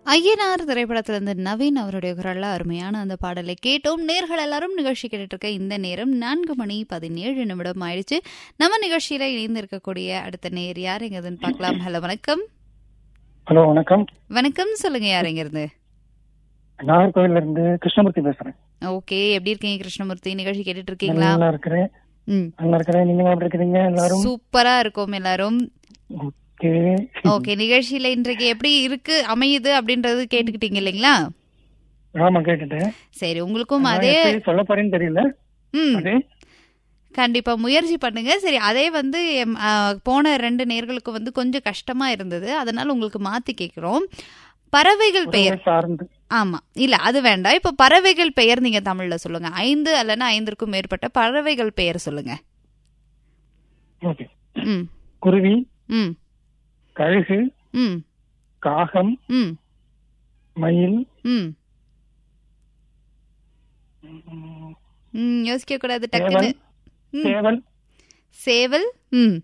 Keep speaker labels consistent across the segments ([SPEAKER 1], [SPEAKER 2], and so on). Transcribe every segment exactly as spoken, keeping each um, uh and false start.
[SPEAKER 1] ஐயனார் திரைப்படத்திலிருந்து நவீன் அவருடைய குரல்ல அருமையான அந்த பாடலை கேட்டோம். நேர்கள் எல்லாரும் நிகழ்ச்சி கேட்டுட்டு இருக்க இந்த நேரம் நான்கு மணி பதினேழு நிமிடம் ஆயிடுச்சு. நம்ம நிகழ்ச்சியில இணைந்து இருக்கக்கூடிய அடுத்த நேர் யாருங்கிறதுன்னு பார்க்கலாம். ஹலோ, வணக்கம்.
[SPEAKER 2] ஹலோ, வணக்கம்.
[SPEAKER 1] வணக்கம், சொல்லுங்க, யாருங்கிறது?
[SPEAKER 2] நாகர்கோவில்ல இருந்து கிருஷ்ணமூர்த்தி பேசுறேன்.
[SPEAKER 1] ஓகே, எப்படி இருக்கீங்க கிருஷ்ணமூர்த்தி? நிகழ்ச்சி கேட்டுட்டு இருக்கீங்களா?
[SPEAKER 2] நல்லா இருக்கிறேன். ம், நல்லா இருக்கிறேன். நீங்க எப்படி இருக்கீங்க? எல்லாரும்
[SPEAKER 1] சூப்பரா இருக்கும் எல்லாரும்.
[SPEAKER 2] ஓகே
[SPEAKER 1] ஓகே, நிகழ்ச்சியில இன்றைக்கு எப்படி இருக்கு அமையுது அப்படின்றது கேட்டுக்கிட்டீங்க இல்லைங்களா?
[SPEAKER 2] ஆமா, கேட்டுட்டேன்.
[SPEAKER 1] சரி, உங்களுக்கும் அதே
[SPEAKER 2] சொல்ல போறேன்னு தெரியல.
[SPEAKER 1] ம், கண்டிப்பா முயற்சி பண்ணுங்க. சரி, அதே வந்து போன ரெண்டு நேர்களுக்கு வந்து கொஞ்சம் கஷ்டமா இருந்தது, அதனால உங்களுக்கு மாத்தி கேக்குறோம். பறவைகள் பெயர்
[SPEAKER 2] சார்ந்து.
[SPEAKER 1] ஆமா, இல்ல அது வேண்டாம். இப்ப பறவைகள் பெயர் நீங்க தமிழ்ல சொல்லுங்க. ஐந்து அல்லனா ஐந்திற்கும் மேற்பட்ட பறவைகள் பெயர் சொல்லுங்க.
[SPEAKER 2] ஓகே.
[SPEAKER 1] ம்,
[SPEAKER 2] குருவி,
[SPEAKER 1] ம்,
[SPEAKER 2] கழுகு,
[SPEAKER 1] ம்,
[SPEAKER 2] காகம்,
[SPEAKER 1] ம்,
[SPEAKER 2] மயில்,
[SPEAKER 1] ம், ம், யோசிக்க கூடாது டக்குன்னு.
[SPEAKER 2] சேவல்,
[SPEAKER 1] சேவல், ம்,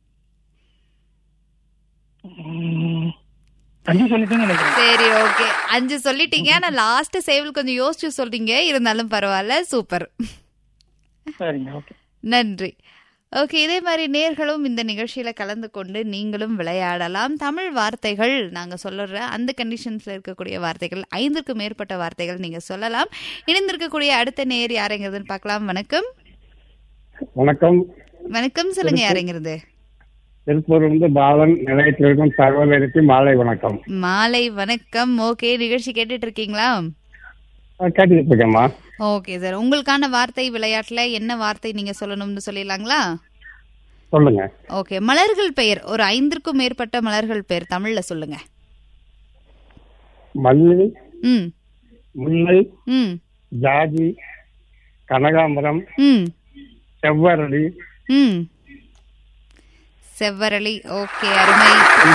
[SPEAKER 2] அஞ்சு சொல்லிட்டீங்க நினைக்கிறேன்.
[SPEAKER 1] சரி, ஓகே, அஞ்சு சொல்லிட்டீங்க. நான் லாஸ்ட் சேவல் கொஞ்சம் யோசிச்சு சொல்றீங்க, இருந்தாலும் பரவாயில்ல, சூப்பர்.
[SPEAKER 2] சரிங்க, ஓகே,
[SPEAKER 1] நன்றி. ஓகே, இதே மாதிரி நேர்களும் இந்த நிகழ்ச்சியில கலந்து கொண்டு நீங்களும் விளையாடலாம். தமிழ் வார்த்தைகள் நாங்க சொல்லுற அந்த கண்டிஷன்ஸ்ல இருக்கக்கூடிய வார்த்தைகள், ஐந்துக்கு மேற்பட்ட வார்த்தைகள் நீங்க சொல்லலாம். இணைந்திருக்கக்கூடிய அடுத்த நேர் யாருங்கிறதுன்னு பார்க்கலாம். வணக்கம்.
[SPEAKER 3] வணக்கம்.
[SPEAKER 1] வணக்கம், சொல்லுங்க, யாருங்கிறது?
[SPEAKER 3] திருப்பூர் வந்து பாலன். நிலையத்திற்கும் சகோதரிக்கு மாலை வணக்கம்.
[SPEAKER 1] மாலை வணக்கம். ஓகே, நிகழ்ச்சி கேட்டுட்டு இருக்கீங்களா?
[SPEAKER 3] கேட்டுட்டு இருக்கேம்மா.
[SPEAKER 1] ஓகே சார், உங்களுக்கான வார்த்தை விளையாட்டுல என்ன வார்த்தை நீங்க சொல்லணும்னு சொல்லிடலாங்களா?
[SPEAKER 3] சொல்லுங்க.
[SPEAKER 1] ஓகே, மலர்கள் பெயர், ஒரு ஐந்திற்கும் மேற்பட்ட மலர்கள் பெயர் தமிழ்ல சொல்லுங்க.
[SPEAKER 3] மல்லி,
[SPEAKER 1] ம்,
[SPEAKER 3] முல்லை,
[SPEAKER 1] ம்,
[SPEAKER 3] ஜாதி, கனகாம்பரம்,
[SPEAKER 1] ம்,
[SPEAKER 3] செவ்வரளி,
[SPEAKER 1] ம், செவ்வரளி. ஓகே, அருமை.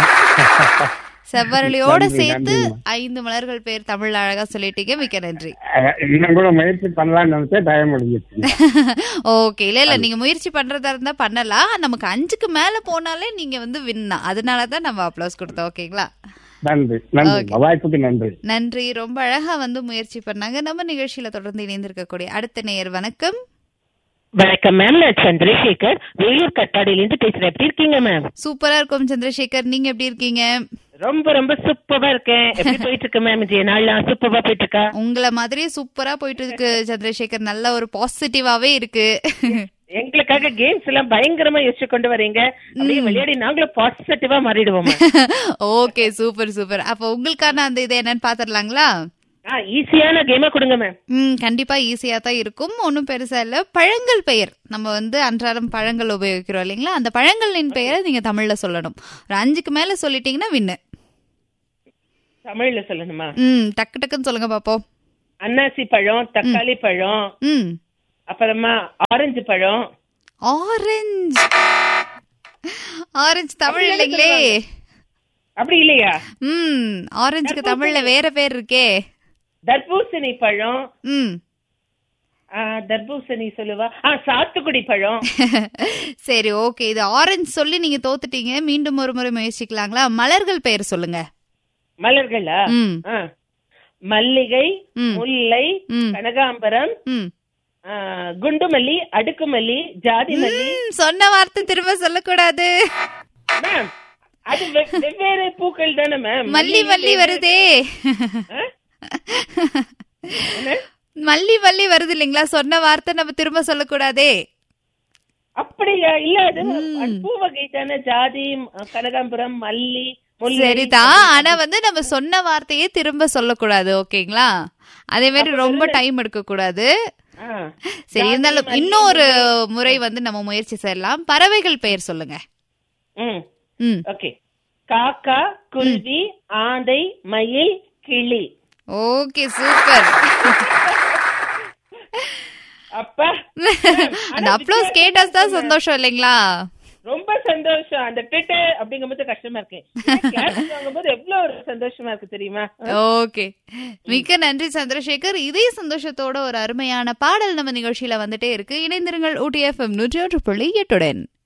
[SPEAKER 1] செவ்வரளியோட சேர்த்து ஐந்து மலர்கள் பேர் தமிழ் அழகா சொல்லிட்டீங்க, மிக்க நன்றி.
[SPEAKER 3] இன்னும் கூட முயற்சி பண்ணலாம்னு நினைச்சா டைம் முடிஞ்சிருச்சு.
[SPEAKER 1] ஓகே, இல்ல இல்ல நீங்க முயற்சி பண்றதா இருந்தா பண்ணலாம். நமக்கு அஞ்சுக்கு மேல போனாலே நீங்க வந்து வின்னா, அதனாலதான் நம்ம அப்ளோஸ் கொடுத்தோம். ஓகேங்களா?
[SPEAKER 3] நன்றி, நன்றி, வாய்ப்புக்கு நன்றி.
[SPEAKER 1] நன்றி, ரொம்ப அழகா வந்து முயற்சி பண்ணாங்க. நம்ம நிகழ்ச்சியில தொடர்ந்து இணைந்திருக்கக்கூடிய அடுத்த நேயர். வணக்கம்.
[SPEAKER 4] வணக்கம் மேம், நான் சந்திரசேகர், வேலூர் கட்டாடியிலிருந்து பேசுறேன். எப்படி இருக்கீங்க மேம்?
[SPEAKER 1] சூப்பரா இருக்கும் சந்திரசேகர், நீங்க எப்படி இருக்கீங்க?
[SPEAKER 4] ரொம்ப ரொம்ப சூப்பரா இருக்கேன். எப்படி போயிட்டு இருக்கு மேம்? இது நாள்லாம் சூப்பரா போயிட்டு இருக்கா?
[SPEAKER 1] உங்களை மாதிரியே சூப்பரா போயிட்டு இருக்கு சந்திரசேகர், நல்ல ஒரு பாசிட்டிவாவே இருக்கு.
[SPEAKER 4] எங்களுக்காக கேம்ஸ் எல்லாம் பயங்கரமா யோசிச்சு கொண்டு வரீங்க. அப்படியே விளையாடி நாங்களும் பாசிட்டிவா மாறிடுவோம்.
[SPEAKER 1] Okay, super super. அப்ப உங்களுக்கான அந்த இது என்னன்னு பாத்துடலாங்களா?
[SPEAKER 4] ஈஸியான கேமா கொடுங்க மேம்.
[SPEAKER 1] ம், கண்டிப்பா ஈஸியா தான் இருக்கும், ஒன்னும் பெருசா இல்ல. பழங்கள் பெயர், நம்ம வந்து அன்றாடம் பழங்கள் உபயோகிக்கிறோம் இல்லைங்களா? அந்த பழங்களின் பெயரை நீங்க தமிழ்ல சொல்லணும். ஒரு அஞ்சுக்கு மேல சொல்லிட்டீங்கன்னா வின்னு.
[SPEAKER 4] தமிழ்ல சொல்லணுமா?
[SPEAKER 1] ம், டக்கு டக்குன்னு சொல்லுங்க பாப்போம்.
[SPEAKER 4] அன்னாசி பழம், தக்காளி பழம்,
[SPEAKER 1] ம்,
[SPEAKER 4] அப்புறமா ஆரஞ்சு பழம்.
[SPEAKER 1] ஆரஞ்சு. ஆரஞ்சு தமிழ் இல்லைங்களே.
[SPEAKER 4] அப்படி இல்லையா?
[SPEAKER 1] ம், ஆரஞ்சுக்கு தமிழ்ல வேற பேர் இருக்கே.
[SPEAKER 4] தர்பூசணி பழம்.
[SPEAKER 1] ம்,
[SPEAKER 4] தர்பூசணி சொல்லுவா. சாத்துக்குடி பழம்.
[SPEAKER 1] சரி, ஓகே, இது ஆரஞ்சு சொல்லி நீங்க தோத்துட்டீங்க. மீண்டும் ஒரு முறை முயற்சிக்கலாங்களா? மலர்கள் பெயர் சொல்லுங்க.
[SPEAKER 4] மலர்களா? மல்லிகை, முல்லை, கனகாம்பரம், குண்டுமல்லி, அடுக்குமல்லி, ஜாதி மல்லி.
[SPEAKER 1] சொன்ன வார்த்தை திரும்ப சொல்லக்கூடாது
[SPEAKER 4] மேம், அது வெவ்வேறு பூக்கள் தானே மேம்.
[SPEAKER 1] மல்லி மல்லி வருதே, மல்லி மல்லி வருது இல்லைங்களா? சொன்ன வார்த்தை நம்ம திரும்ப சொல்லக்கூடாதே.
[SPEAKER 4] அப்படியா? இல்ல, அது பூ வகை தானே. ஜாதி, கனகாம்பரம், மல்லி,
[SPEAKER 1] சரிதான். ஆனா வந்து நம்ம சொன்ன வார்த்தையே திரும்ப சொல்லக்கூடாது, ஓகேங்களா? அதே மாதிரி ரொம்ப டைம் எடுக்க கூடாது. சரி, இருந்தாலும் இன்னொரு முறை வந்து நம்ம முயற்சி செய்யலாம். பறவைகள் பெயர் சொல்லுங்க.
[SPEAKER 4] ம், ஓகே. காக்கா, குருவி, ஆந்தை, மயில், கிளி.
[SPEAKER 1] Okay, super. அப்பா, அந்த அப்ளோஸ் கேட்டாதான் சந்தோஷம் இல்லைங்களா?
[SPEAKER 4] ரொம்ப சந்தோஷம். அந்த பிட்டு அப்படிங்கும்போது கஷ்டமா இருக்கு, கிளாஸ் வாங்கும்போது எவ்வளவு ஒரு சந்தோஷமா இருக்கு தெரியுமா?
[SPEAKER 1] ஓகே, மிக்க நன்றி சந்திரசேகர். இதே சந்தோஷத்தோட ஒரு அருமையான பாடல் நம்ம நிகழ்ச்சியில வந்துட்டே இருக்கு. இணைந்திருங்கள் ஊட்டி எஃப்எம் நூற்றி ஒன்று புள்ளி எட்டுடன்.